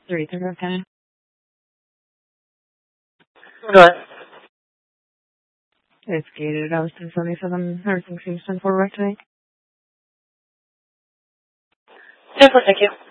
3:30. What? It's gated. I was 1077. Everything seems 10-4 right today. 10-4, thank you.